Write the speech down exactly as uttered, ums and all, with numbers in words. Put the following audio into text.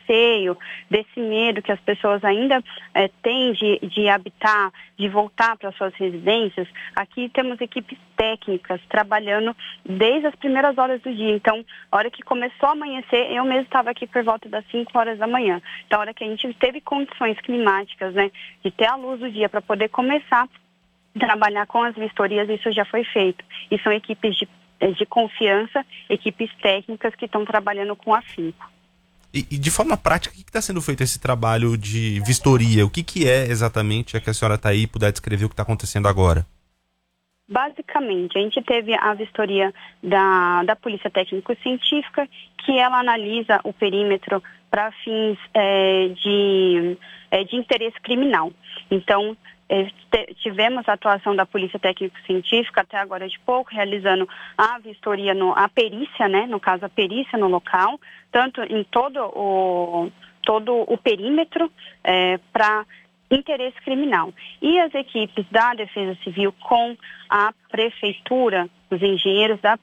receio, desse medo que as pessoas ainda é, têm de, de habitar, de voltar para suas residências, aqui temos equipes técnicas trabalhando desde as primeiras horas do dia. Então, a hora que começou a amanhecer, eu mesmo estava aqui por volta das cinco horas da manhã. Então, a hora que a gente teve condições climáticas, né, de ter a luz do dia para poder começar a trabalhar com as vistorias, isso já foi feito. E são equipes de, de confiança, equipes técnicas que estão trabalhando com afinco. E, e de forma prática, o que está sendo feito esse trabalho de vistoria? O que, que é exatamente, é que a senhora está aí e puder descrever o que está acontecendo agora? Basicamente, a gente teve a vistoria da, da Polícia Técnico-Científica, que ela analisa o perímetro para fins é, de, é, de interesse criminal. Então, é, tivemos a atuação da Polícia Técnico-Científica até agora de pouco, realizando a vistoria, no, a perícia, né, no caso a perícia no local, tanto em todo o, todo o perímetro é, para interesse criminal. E as equipes da Defesa Civil com a Prefeitura, os engenheiros da